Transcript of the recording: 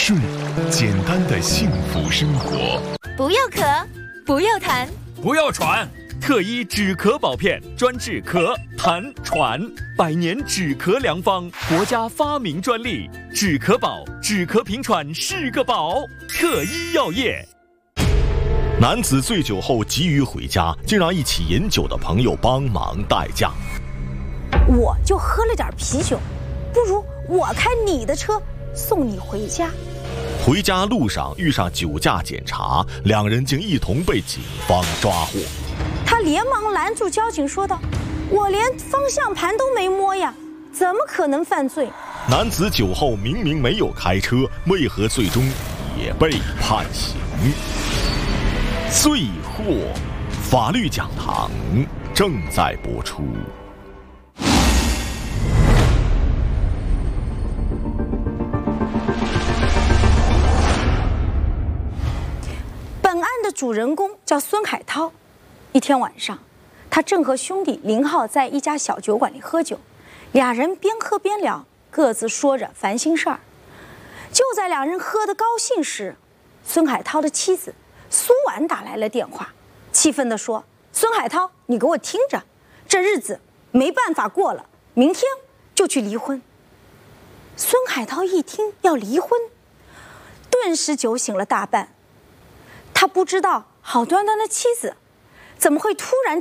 睡，简单的幸福生活。 不要咳，不要痰， 不要喘。特一止咳宝片，专治咳、痰、喘，100年止咳良方，国家发明专利。止咳宝，止咳平喘是个宝。特一药业。 男子醉酒后急于回家，竟让一起饮酒的朋友帮忙代驾。 我就喝了点啤酒，不如我开你的车送你回家。 回家路上遇上酒驾检查，两人竟一同被警方抓获。 他连忙拦住交警说道：“我连方向盘都没摸呀，怎么可能犯罪？” 男子酒后明明没有开车，为何最终也被判刑？罪祸法律讲堂正在播出。 本案的主人公叫孙海涛。一天晚上，他正和兄弟林浩在一家小酒馆里喝酒，俩人边喝边聊，各自说着烦心事儿。就在俩人喝得高兴时，孙海涛的妻子苏婉打来了电话，气愤地说：“孙海涛，你给我听着，这日子没办法过了，明天就去离婚。”孙海涛一听要离婚，顿时酒醒了大半。他不知道好端端的妻子怎么会突然